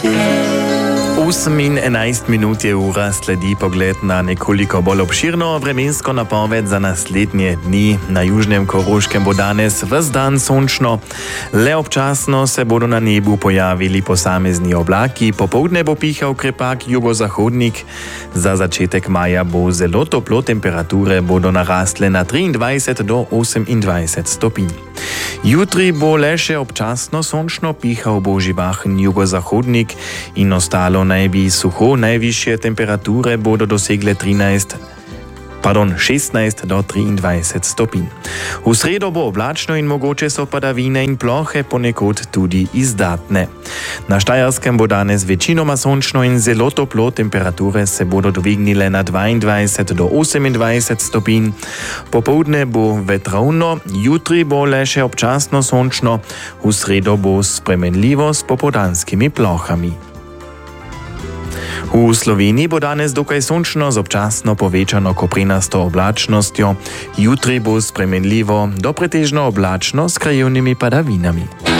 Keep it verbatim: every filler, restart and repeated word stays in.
osem in enajst minut je ura, sledi pogled na nekoliko bolj obširno vremensko napoved za naslednje dni. Na južnem Koroškem bo danes ves dan sončno, le občasno se bodo na nebu pojavili posamezni oblaki, popoldne bo pihal krepak jugozahodnik. Za začetek maja bo zelo toplo, temperature bodo narastle na triindvajset do osemindvajset stopinj. Jutri bo le še občasno sončno, pihal bo živahen jugozahodnik in ostalo naj bi suho, najvišje temperature bodo dosegle trinajst, pardon, šestnajst do triindvajset stopinj. V sredo bo oblačno in mogoče so padavine in plohe, ponekod tudi izdatne. Na Štajerskem bo danes večinoma sončno in zelo toplo, temperature se bodo dvignile na dvaindvajset do osemindvajset stopinj. Popoldne bo vetrovno, jutri bo le še občasno sončno, v sredo bo spremenljivo s popoldanskimi plohami. V Sloveniji bo danes dokaj sončno z občasno povečano koprenasto oblačnostjo. Jutri bo spremenljivo do pretežno oblačno s krajevnimi padavinami.